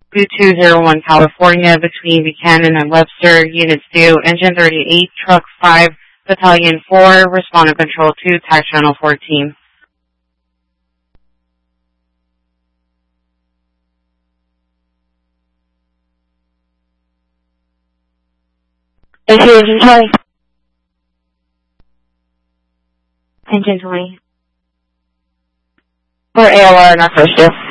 2201 California, between Buchanan and Webster, Units 2, Engine 38, Truck 5, Battalion 4, Respondent Control 2, Tax Channel 14. Engine 20. Engine 20. For ALR, not first shift.